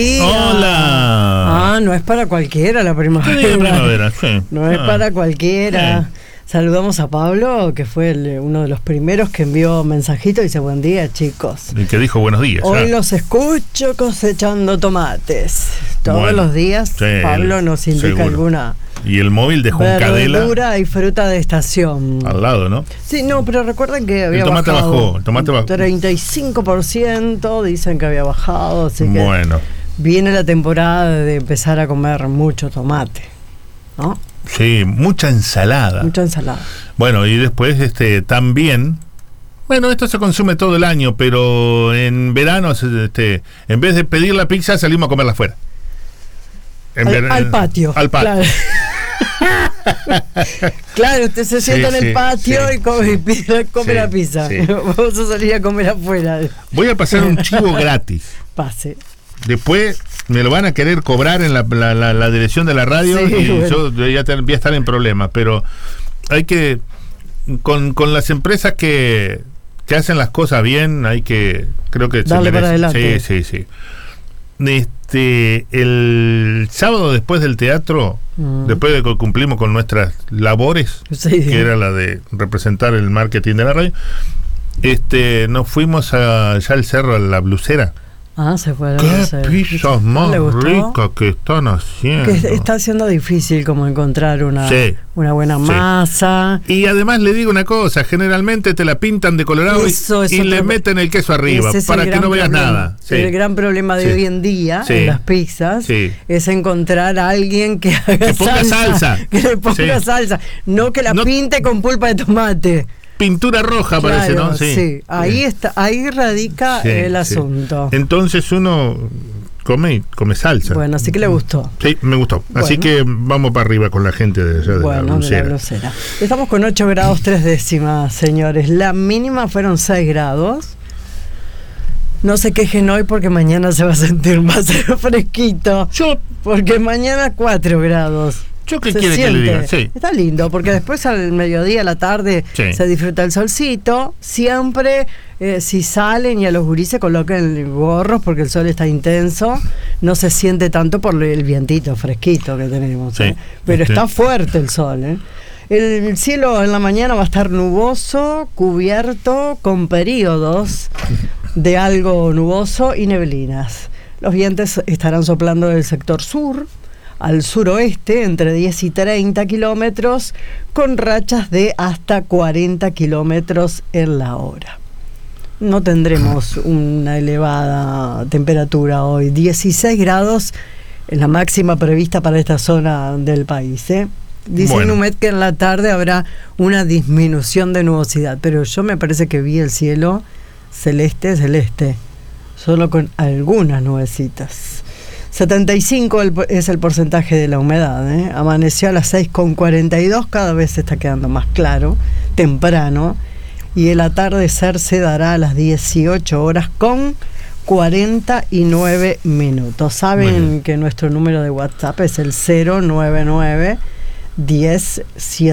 Hola. No es para cualquiera la primavera. Sí. No es para cualquiera. Saludamos a Pablo, que fue uno de los primeros que envió mensajito y dice: buen día, chicos. Y que dijo buenos días. Hoy los escucho cosechando tomates. Todos los días Pablo nos indica seguro. Alguna. Y el móvil de Juncadela. Verdura y fruta de estación. Al lado, ¿no? Sí, no, pero recuerden que había el tomate bajado. El tomate bajó. 35% dicen que había bajado, así que bueno. Viene la temporada de empezar a comer mucho tomate, ¿no? Sí, mucha ensalada. Mucha ensalada. Bueno, y después también, bueno, esto se consume todo el año, pero en verano, en vez de pedir la pizza, salimos a comerla afuera. Al patio. Al patio. Claro. Claro, usted se sienta en el patio y come la pizza. Sí. Vamos a salir a comer afuera. Voy a pasar un chivo gratis. Pase. Después me lo van a querer cobrar en la dirección de la radio y bueno, yo voy a estar en problemas, pero hay que con las empresas que hacen las cosas bien, hay que, creo que darle para adelante. Sí. El sábado después del teatro, después de que cumplimos con nuestras labores, que era la de representar el marketing de la radio, nos fuimos allá al cerro, a la Blusera. Se fue a la Blusera. Qué pizzas más ricas que están haciendo. Que está siendo difícil como encontrar una buena masa. Y además le digo una cosa, generalmente te la pintan de colorado y le meten el queso arriba para que no veas nada. El gran problema de hoy en día en las pizzas es encontrar a alguien que haga salsa. Que le ponga salsa, no que la pinte con pulpa de tomate. Pintura roja, parece, ¿no? Sí. Ahí radica el asunto. Entonces uno come salsa. Bueno, así que le gustó. Sí, me gustó. Bueno. Así que vamos para arriba con la gente de allá de la Blusera. Estamos con 8 grados 3 décimas, señores. La mínima fueron 6 grados. No se quejen hoy porque mañana se va a sentir más fresquito. Porque mañana 4 grados. ¿Qué quiere que le diga? Sí. Está lindo, porque después al mediodía, a la tarde, se disfruta el solcito. Siempre, si salen y a los gurises coloquen gorros porque el sol está intenso, no se siente tanto por el vientito fresquito que tenemos. Pero está fuerte el sol. El cielo en la mañana va a estar nuboso, cubierto, con periodos de algo nuboso y neblinas. Los vientos estarán soplando del sector sur al suroeste entre 10 y 30 kilómetros, con rachas de hasta 40 kilómetros en la hora. No tendremos una elevada temperatura hoy. 16 grados es la máxima prevista para esta zona del país. Dice Inumet que en la tarde habrá una disminución de nubosidad, pero yo me parece que vi el cielo celeste, solo con algunas nubecitas. 75 es el porcentaje de la humedad. Amaneció a las 6:42, cada vez se está quedando más claro, temprano, y el atardecer se dará a las 18 horas con 49 minutos. Saben que nuestro número de WhatsApp es el 099 10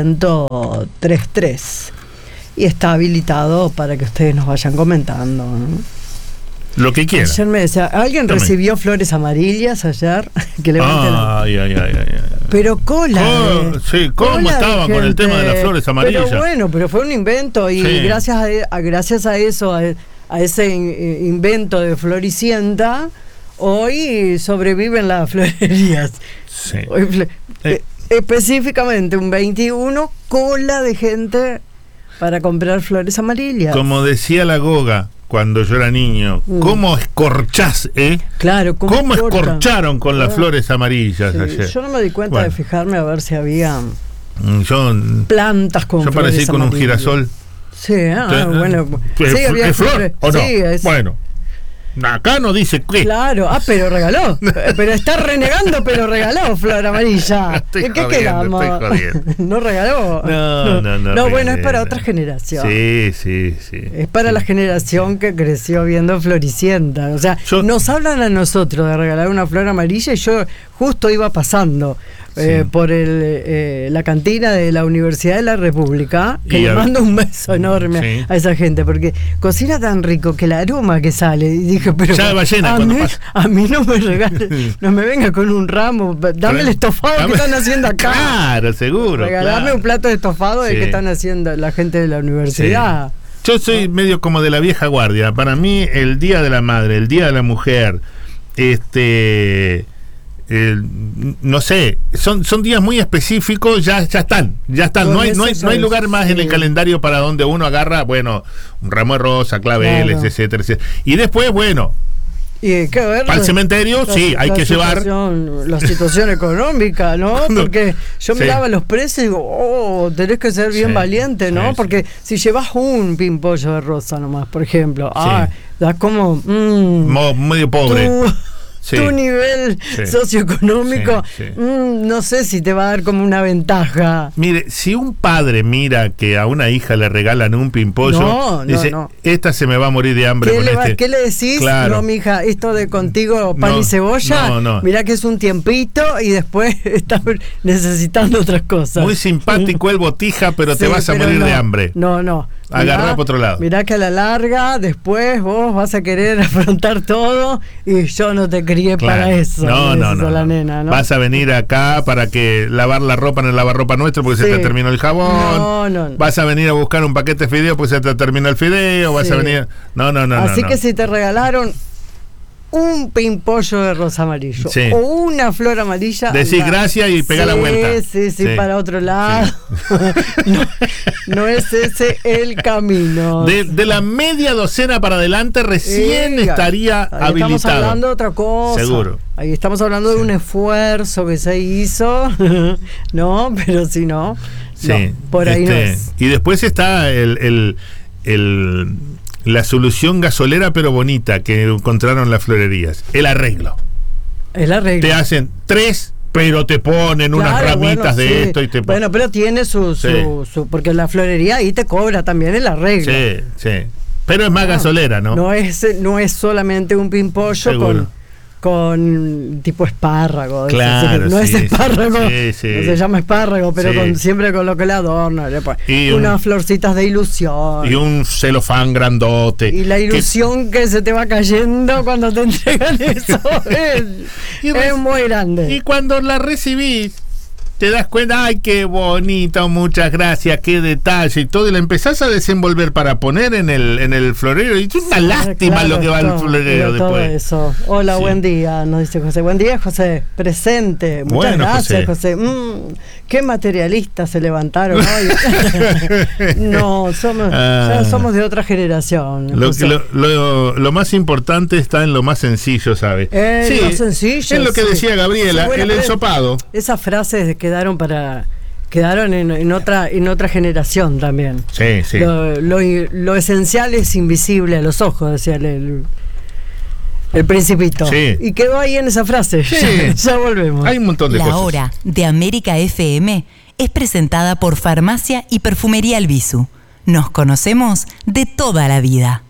1033 y está habilitado para que ustedes nos vayan comentando, ¿no? Lo que quieran. Ayer me decía, ¿alguien recibió flores amarillas ayer? Que Pero cola. ¿Cómo estaba con el tema de las flores amarillas? Pero bueno, pero fue un invento y gracias a eso, a ese invento de Floricienta, hoy sobreviven las florerías. Sí. Específicamente un 21, cola de gente para comprar flores amarillas. Como decía la Goga cuando yo era niño, ¿cómo escorchás, Claro, ¿cómo escorcharon con las flores amarillas ayer? Yo no me di cuenta de fijarme a ver si había plantas con flores amarillas. Yo parecí con un girasol. Sí, bueno. ¿Es flor o no? Bueno. Acá no dice qué. Claro, pero regaló. Pero está renegando, pero regaló flor amarilla. ¿En qué quedamos? ¿No regaló? No, bueno, es para otra generación. Sí. Es para la generación que creció viendo Floricienta. O sea, nos hablan a nosotros de regalar una flor amarilla y yo justo iba pasando. por la cantina de la Universidad de la República, que le mando un beso enorme a esa gente, porque cocina tan rico que la aroma que sale, y dije, pero a mí no me regalen, no me venga con un ramo, dame el estofado que están haciendo acá. Claro, seguro. Regalarme un plato de estofado de que están haciendo la gente de la universidad. Yo soy medio como de la vieja guardia. Para mí, el Día de la Madre, el Día de la Mujer, no sé, son días muy específicos, ya están. No hay lugar más en el calendario para donde uno agarra, bueno, un ramo de rosa, claveles, etcétera. Y después, bueno, y hay que ver para el cementerio, hay que llevar la situación económica, ¿no? Porque yo miraba los precios y digo, tenés que ser bien valiente, ¿no? Porque si llevas un pimpollo de rosa nomás, por ejemplo, da como medio pobre. Tu nivel socioeconómico, no sé si te va a dar como una ventaja. Mire, si un padre mira que a una hija le regalan un pimpollo, dice, esta se me va a morir de hambre con este. ¿Qué le decís? Claro. No, mija, esto de contigo pan y cebolla, mirá que es un tiempito y después estás necesitando otras cosas. Muy simpático el botija, pero te vas a morir de hambre. No. Agarrá por otro lado. Mirá que a la larga, después vos vas a querer afrontar todo y yo no te crié para eso. No. La nena, ¿no? Vas a venir acá para que lavar la ropa en el lavarropa nuestro porque se te terminó el jabón. No. Vas a venir a buscar un paquete de fideo porque se te terminó el fideo. Vas a venir. No. Así que si te regalaron un pimpollo de rosa amarillo o una flor amarilla, decís gracias y pegá la vuelta. Sí, para otro lado. No es ese el camino. De la media docena para adelante recién estaría habilitado. Estamos hablando de otra cosa. Seguro. Ahí estamos hablando de un esfuerzo que se hizo, ¿no? Pero si no, por ahí no es. Y después está la solución gasolera pero bonita que encontraron las florerías, el arreglo. Te hacen 3, pero te ponen unas ramitas de esto y te ponen. Bueno, pero tiene su porque la florería ahí te cobra también el arreglo. Sí. Pero es más gasolera, ¿no? No es solamente un pimpollo con tipo espárrago. Claro, no es espárrago, no se llama espárrago, pero siempre con lo que le adorna. Y unas florcitas de ilusión. Y un celofán grandote. Y la ilusión que se te va cayendo cuando te entregan eso es muy grande. Y cuando la recibís, te das cuenta, ay, qué bonito, muchas gracias, qué detalle y todo, y la empezás a desenvolver para poner en el florero, y es una lástima lo que va al florero después. Todo eso. Hola, buen día, nos dice José. Buen día, José, presente. Muchas gracias, José. Qué materialistas se levantaron hoy. No, ya somos de otra generación. Lo más importante está en lo más sencillo, ¿sabes? Lo sencillo. Es lo que decía Gabriela, el ensopado. Esas frases quedaron en otra generación también. Sí. Lo esencial es invisible a los ojos, decía el Principito. Sí. Y quedó ahí en esa frase. Ya volvemos. Hay un montón de cosas. La hora de América FM es presentada por Farmacia y Perfumería Albizu. Nos conocemos de toda la vida.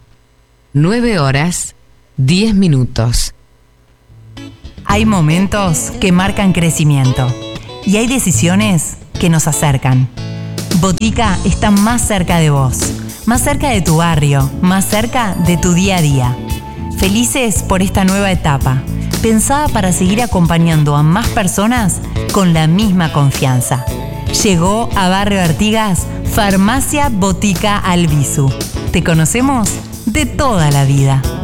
9:10. Hay momentos que marcan crecimiento. Y hay decisiones que nos acercan. Botica está más cerca de vos, más cerca de tu barrio, más cerca de tu día a día. Felices por esta nueva etapa, pensada para seguir acompañando a más personas con la misma confianza. Llegó a Barrio Artigas Farmacia Botica Albizu. Te conocemos de toda la vida.